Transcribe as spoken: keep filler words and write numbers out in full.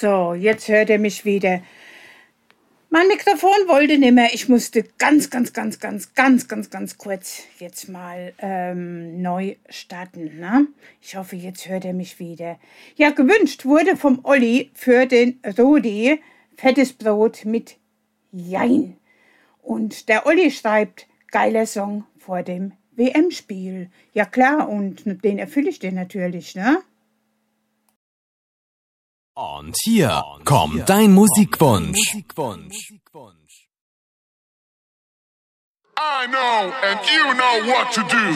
So, jetzt hört er mich wieder. Mein Mikrofon wollte nicht mehr. Ich musste ganz, ganz, ganz, ganz, ganz, ganz, ganz kurz jetzt mal ähm, neu starten. Ne? Ich hoffe, jetzt hört er mich wieder. Ja, gewünscht wurde vom Olli für den Rudi fettes Brot mit Jein. Und der Olli schreibt, geiler Song vor dem W M-Spiel. Ja klar, und den erfülle ich dir natürlich, ne? Und hier Und kommt hier dein Musikwunsch. Musikwunsch. I know and you know what to do.